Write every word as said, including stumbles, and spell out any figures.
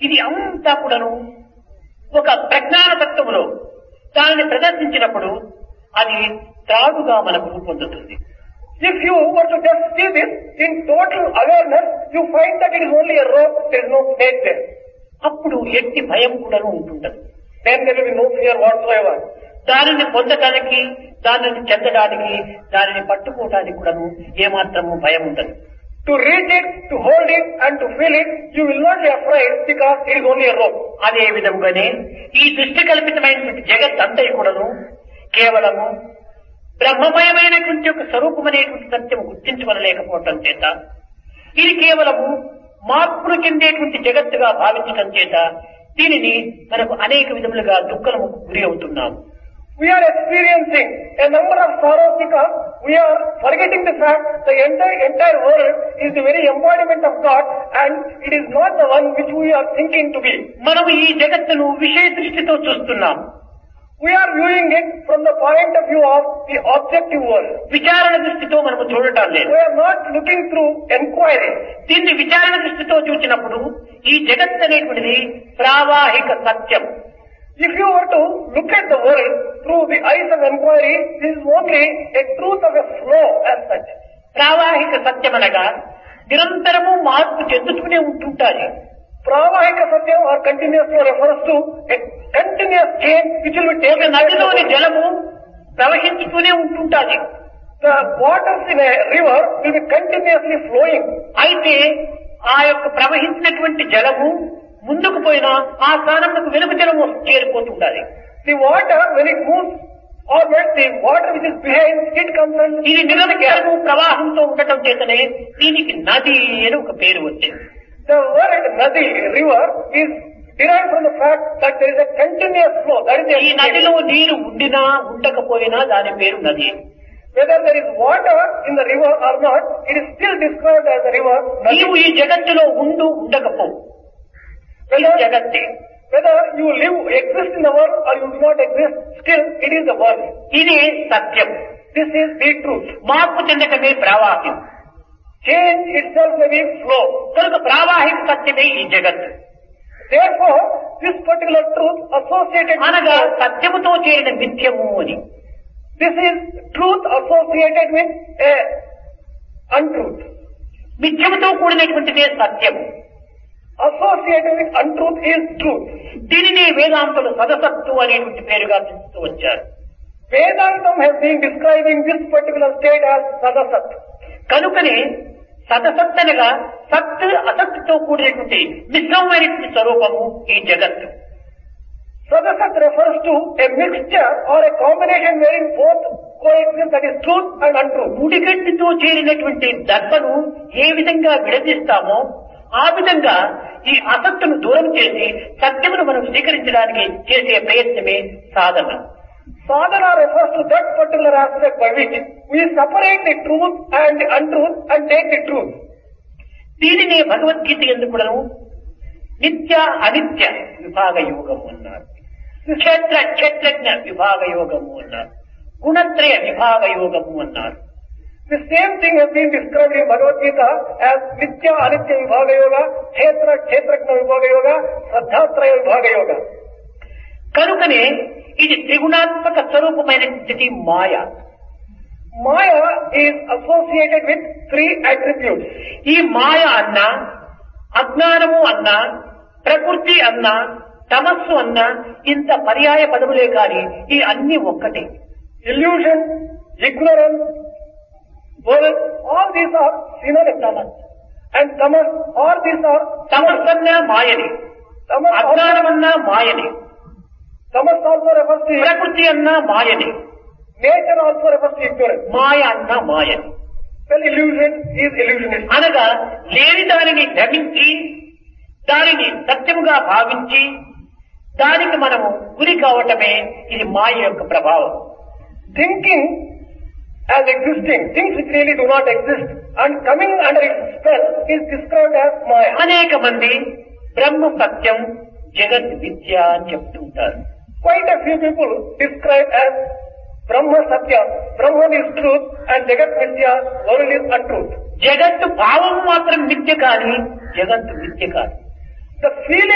ఇది అంతా కూడాను ఒక ప్రజ్ఞాన తత్వములో దానిని ప్రదర్శించినప్పుడు అది త్రాడుగా మనకు రూపొందుతుంది. If you were to just see this in total awareness, you find that it is only a rope, there is no snake there. అప్పుడు ఎట్టి భయం కూడాను ఉంటుంటది. Then there will be no fear whatsoever. దానిని పొందడానికి, దానిని చెందడానికి, దానిని పట్టుకోవడానికి కూడాను ఏమాత్రము భయం ఉండదు. To reach it, to hold it and to feel it, you will not be afraid because it is only a rope. అదే విధముగానే ఈ దృష్టి కల్పితమైనటువంటి జగత్ అంతా కూడాను కేవలము బ్రహ్మమయమైనటువంటి ఒక స్వరూపమనేటువంటి సత్యం గుర్తించవలేకపోవటం చేత ఇది కేవలము మార్పును చెందేటువంటి జగత్తుగా భావించటం చేత దీనిని మనకు అనేక విధములుగా దుఃఖముకు గురి అవుతున్నాము. We are experiencing a number of sorrows because we are forgetting the fact the entire entire world is the very embodiment of God and it is not the one which we are thinking to be. మనము ఈ జగత్తును విషయ దృష్టితో చూస్తున్నాం. We are viewing it from the point of view of the objective world. విచారణ దృష్టితో మనము చూడటం లేదు. We are not looking through inquiry. దీన్ని విచారణ దృష్టితో చూసినప్పుడు ఈ జగత్ అనేటువంటిది ప్రావాహిక సత్యం. If you were to look at the world through the eyes of inquiry, this is only a truth of a flow as such. ప్రావాహిక సత్యం అనగా నిరంతరము మార్పు చెందుతూనే ఉంటుంటాయి. ప్రావాహిక సత్యం or continuous flow refers to a continuous change which will be taken. నదిలోని జలము ప్రవహించుతూనే ఉంటుంటాది. The waters in a river will be continuously flowing. అయితే ఆ యొక్క ప్రవహించినటువంటి జలము ముందుకు పోయినా ఆ స్థానంలో వెనుక జలము చేరిపోతుండాలి. The water when it moves onward, the water which is behind it comes and ఇది నిరంతరము ప్రవాహంతో ఉండటం చేతనే దీనికి నది అని ఒక పేరు వచ్చింది. The word nadi, river, is derived from the fact that there is a continuous flow. That is the ఈ నదిలో నీరు ఉండినా ఉండకపోయినా దాని పేరు నది. Whether there is water in the river or not, it is still described as a river. నీవు ఈ జగత్తులో ఉండు ఉండకపో జగత్తే. Whether you live, exist in the world or you do not exist, still it is the world. ఇది సత్యం. This is the truth. మార్పు చెందటమే ప్రావాహ్యం. Change itself may be flow. కనుక ప్రావాహిక సత్యమే ఈ జగత్తు. Therefore, this particular truth associated అనగా with సత్యముతో చేరిన మిథ్యము అని. this is truth associated with a untruth. మిథ్యముతో కూడినటువంటిదే సత్యము. Associated with untruth is truth. దీనిని వేదాంతులు సదసత్తు అనేటువంటి పేరుగా పిలుస్తూ వచ్చారు. Vedantam has been describing this particular state as sadasat. కనుకనే సదసత్ అనగా సత్ అసత్తుతో కూడినటువంటి మిశ్రమమైనటువంటి స్వరూపము ఈ జగత్తు. Sadasat refers to a mixture or a combination wherein both coexist, that is truth and untruth. ముడిగట్టితో చేరినటువంటి దర్భను ఏ విధంగా విడదీస్తామో ఆ విధంగా ఈ అసత్తును దూరం చేసి సత్యమును మనం స్వీకరించడానికి చేసే ప్రయత్నమే సాధన. Sadhana refers to that particular aspect by which we separate the truth and the untruth and take the truth. దీనినే భగవద్గీత ఎందుకు కూడాను నిత్య అనిత్య విభాగ యోగము అన్నారు. క్షేత్ర క్షేత్రజ్ఞ విభాగ యోగము అన్నారు. గుణత్రయ విభాగ యోగము అన్నారు. The same thing has been described in Bhagavad Gita as Nitya Anitya Vibhaga Yoga, Kshetra Kshetrajna Vibhaga Yoga, Shraddhatraya Vibhaga Yoga. కనుకనే ఇది త్రిగుణాత్మక స్వరూపమైనటువంటి మాయ. Maya is associated with three attributes. ఈ మాయ అన్నా, అజ్ఞానము అన్నా, ప్రకృతి అన్నా, తమస్సు అన్నా ఇంత పర్యాయ పదములే కాని ఈ అన్ని ఒక్కటే. Illusion, ignorance, world, all these are synonymous. And tamas, all these are తమస్సన్నా Mayani, tamas. అజ్ఞానమన్నా Mayani, Tamas also refers to ప్రకృతి అన్నా మాయని, nature also refers to ignorance. మాయ అన్నా మాయని. Well, illusion is illusionist. అనగా లేని దానిని భ్రమించి దానిని సత్యముగా భావించి దానికి మనము గురి కావటమే ఇది మాయ యొక్క ప్రభావం. Thinking as existing, things which really do not exist and coming under its spell is described as Maya. అనేక మంది బ్రహ్మ సత్యం జగత్ విద్య అని చెప్తుంటారు. Quite a few people describe as Brahma Satya, Brahman is truth and Jagat Mithya, world is untruth. జగత్తు భావం మాత్రం మిథ్య కాని జగత్తు మిథ్య కాదు. The feeling